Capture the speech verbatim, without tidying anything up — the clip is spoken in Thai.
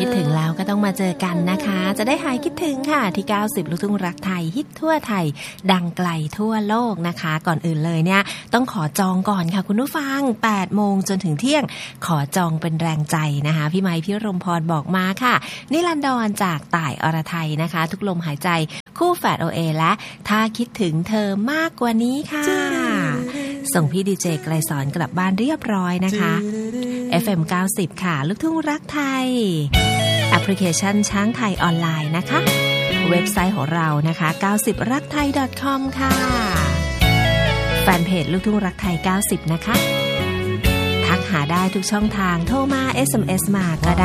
ดถึงแล้วก็ต้องมาเจอกันนะคะจะได้หายคิดถึงค่ะที่เก้าสิบลูกทุ่งรักไทยฮิตทั่วไทยดังไกลทั่วโลกนะคะก่อนอื่นเลยเนี่ยต้องขอจองก่อนค่ะคุณผู้ฟังแปดโมงจนถึงเที่ยงขอจองเป็นแรงใจนะคะพี่ไมค์พี่รมพรบอกมาค่ะนิรันดรจากต่ายอรไทยนะคะทุกลมหายใจคู่แฝด โอ เอ และถ้าคิดถึงเธอมากกว่านี้ค่ะส่งพี่ดีเจไกลสอนกลับบ้านเรียบร้อยนะคะ เอฟ เอ็ม เก้าสิบ ค่ะลูกทุ่งรักไทยแอปพลิเคชันช้างไทยออนไลน์นะคะเว็บไซต์ของเรานะคะ เก้าสิบรักไทย .com ค่ะแฟนเพจลูกทุ่งรักไทยเก้าสิบนะคะทักหาได้ทุกช่องทางโทรมา เอส เอ็ม เอส มาก็ได้